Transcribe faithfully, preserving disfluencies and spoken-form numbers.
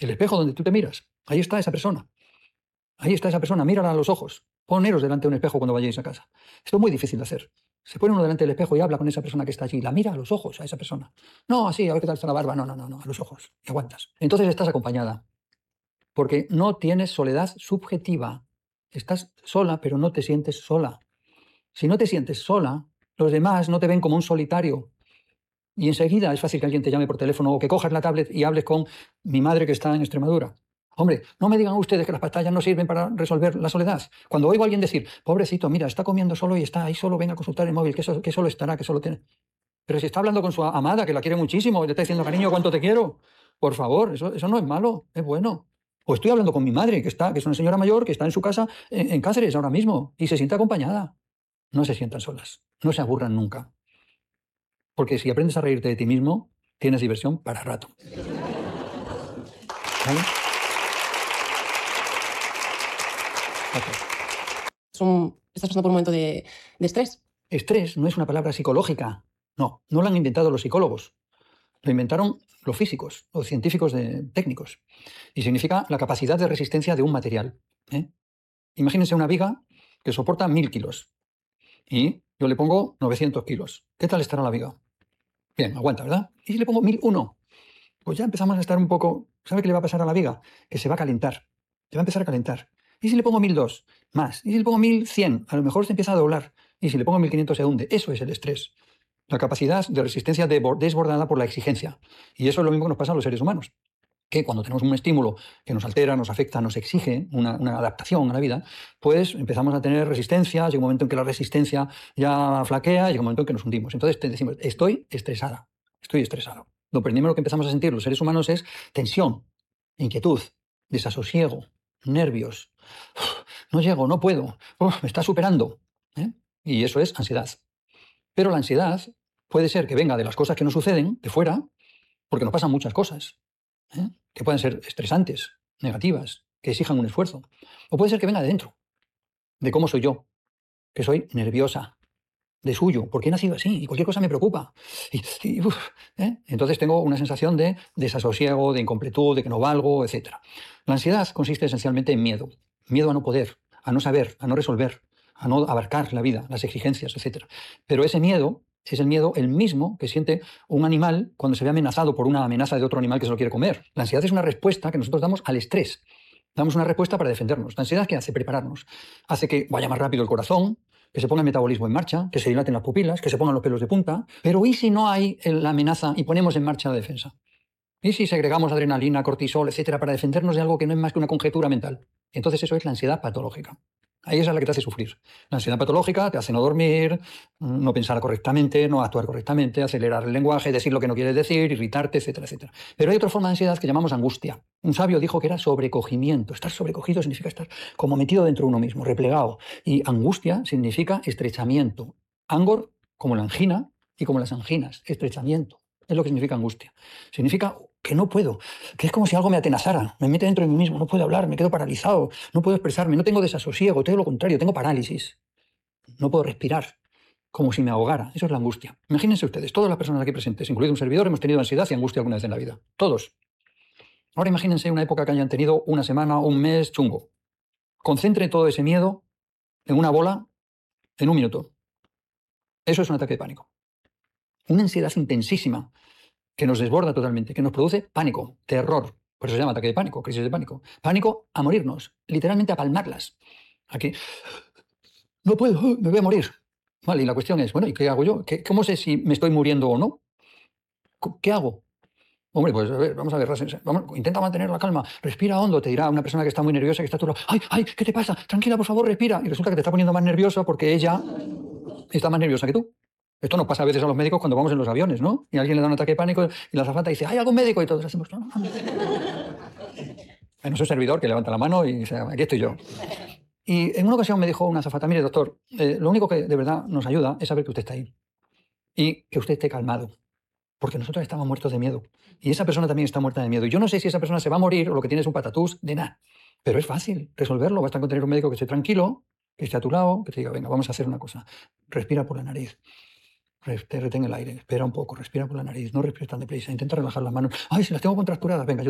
El espejo donde tú te miras. Ahí está esa persona. Ahí está esa persona. Mírala a los ojos. Poneros delante de un espejo cuando vayáis a casa. Esto es muy difícil de hacer. Se pone uno delante del espejo y habla con esa persona que está allí. La mira a los ojos a esa persona. No, así, a ver qué tal está la barba. No, no, no, no, a los ojos. Y aguantas. Entonces estás acompañada. Porque no tienes soledad subjetiva. Estás sola, pero no te sientes sola. Si no te sientes sola, los demás no te ven como un solitario. Y enseguida es fácil que alguien te llame por teléfono o que cojas la tablet y hables con mi madre que está en Extremadura. Hombre, no me digan ustedes que las pantallas no sirven para resolver la soledad. Cuando oigo a alguien decir, pobrecito, mira, está comiendo solo y está ahí solo, venga a consultar el móvil, que, so, que solo estará, que solo tiene... Pero si está hablando con su amada, que la quiere muchísimo, y le está diciendo, cariño, ¿cuánto te quiero? Por favor, eso, eso no es malo, es bueno. O estoy hablando con mi madre, que, está, que es una señora mayor, que está en su casa en, en Cáceres ahora mismo, y se siente acompañada. No se sientan solas, no se aburran nunca. Porque si aprendes a reírte de ti mismo, tienes diversión para rato. ¿Vale? Okay. Un, ¿Estás pasando por un momento de, de estrés? Estrés no es una palabra psicológica. No, no lo han inventado los psicólogos. Lo inventaron los físicos, los científicos de, técnicos. Y significa la capacidad de resistencia de un material. ¿eh? Imagínense una viga que soporta mil kilos. Y yo le pongo novecientos kilos. ¿Qué tal estará la viga? Bien, aguanta, ¿verdad? Y si le pongo mil uno, pues ya empezamos a estar un poco... ¿Sabe qué le va a pasar a la viga? Que se va a calentar. Se va a empezar a calentar. ¿Y si le pongo mil dos? Más. ¿Y si le pongo mil cien? A lo mejor se empieza a doblar. Y si le pongo mil quinientos se hunde. Eso es el estrés. La capacidad de resistencia desbordada por la exigencia. Y eso es lo mismo que nos pasa a los seres humanos. Que cuando tenemos un estímulo que nos altera, nos afecta, nos exige una, una adaptación a la vida, pues empezamos a tener resistencia, llega un momento en que la resistencia ya flaquea, llega un momento en que nos hundimos. Entonces te decimos, estoy estresada, estoy estresado. Lo primero que empezamos a sentir los seres humanos es tensión, inquietud, desasosiego, nervios. Uf, no llego, no puedo, uf, me está superando. ¿eh? Y eso es ansiedad. Pero la ansiedad puede ser que venga de las cosas que nos suceden, de fuera, porque nos pasan muchas cosas. ¿eh? que pueden ser estresantes, negativas, que exijan un esfuerzo. O puede ser que venga de dentro, de cómo soy yo, que soy nerviosa, de suyo, porque he nacido así y cualquier cosa me preocupa. Y, y, uf, ¿eh? Entonces tengo una sensación de desasosiego, de incompletud, de que no valgo, etcétera. La ansiedad consiste esencialmente en miedo. Miedo a no poder, a no saber, a no resolver, a no abarcar la vida, las exigencias, etcétera. Pero ese miedo es el miedo el mismo que siente un animal cuando se ve amenazado por una amenaza de otro animal que se lo quiere comer. La ansiedad es una respuesta que nosotros damos al estrés. Damos una respuesta para defendernos. La ansiedad, ¿qué hace? Prepararnos. Hace que vaya más rápido el corazón, que se ponga el metabolismo en marcha, que se dilaten las pupilas, que se pongan los pelos de punta. Pero ¿y si no hay la amenaza y ponemos en marcha la defensa? ¿Y si segregamos adrenalina, cortisol, etcétera, para defendernos de algo que no es más que una conjetura mental? Entonces eso es la ansiedad patológica. Ahí esa es la que te hace sufrir. La ansiedad patológica te hace no dormir, no pensar correctamente, no actuar correctamente, acelerar el lenguaje, decir lo que no quieres decir, irritarte, etcétera, etcétera. Pero hay otra forma de ansiedad que llamamos angustia. Un sabio dijo que era sobrecogimiento. Estar sobrecogido significa estar como metido dentro de uno mismo, replegado. Y angustia significa estrechamiento. Angor, como la angina, y como las anginas, estrechamiento. Es lo que significa angustia. Significa que no puedo, que es como si algo me atenazara, me mete dentro de mí mismo, no puedo hablar, me quedo paralizado, no puedo expresarme, no tengo desasosiego, tengo lo contrario, tengo parálisis. No puedo respirar, como si me ahogara. Eso es la angustia. Imagínense ustedes, todas las personas aquí presentes, incluido un servidor, hemos tenido ansiedad y angustia alguna vez en la vida. Todos. Ahora imagínense una época que hayan tenido una semana, un mes chungo. Concentre todo ese miedo en una bola en un minuto. Eso es un ataque de pánico. Una ansiedad intensísima que nos desborda totalmente, que nos produce pánico, terror. Por eso se llama ataque de pánico, crisis de pánico. Pánico a morirnos, literalmente a palmarlas. Aquí, no puedo, me voy a morir. Vale, y la cuestión es, bueno, ¿y qué hago yo? ¿Qué, ¿Cómo sé si me estoy muriendo o no? ¿Qué hago? Hombre, pues a ver, vamos a ver, vamos, intenta mantener la calma, respira hondo, te dirá una persona que está muy nerviosa, que está a tu lado, ¡ay, ay, qué te pasa! Tranquila, por favor, respira. Y resulta que te está poniendo más nerviosa porque ella está más nerviosa que tú. Esto nos pasa a veces a los médicos cuando vamos en los aviones, ¿no? Y alguien le da un ataque de pánico y la azafata dice, ¿hay algún médico? Y todos hacemos, no, no. Bueno, soy servidor que levanta la mano y dice, aquí estoy yo. Y en una ocasión me dijo una azafata, mire, doctor, eh, lo único que de verdad nos ayuda es saber que usted está ahí. Y que usted esté calmado. Porque nosotros estamos muertos de miedo. Y esa persona también está muerta de miedo. Y yo no sé si esa persona se va a morir o lo que tiene es un patatús de nada. Pero es fácil resolverlo. Basta con tener un médico que esté tranquilo, que esté a tu lado, que te diga, venga, vamos a hacer una cosa. Respira por la nariz. Te retén el aire, espera un poco, respira por la nariz, no respires tan deprisa, intenta relajar las manos. Ay, si las tengo contracturadas, venga, yo